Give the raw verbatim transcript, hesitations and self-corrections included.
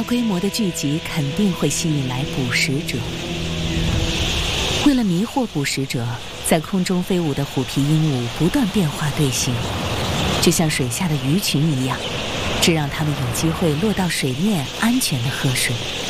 规模的聚集肯定会吸引来捕食者。为了迷惑捕食者，在空中飞舞的虎皮鹦鹉不断变化队形，就像水下的鱼群一样，这让它们有机会落到水面安全地喝水。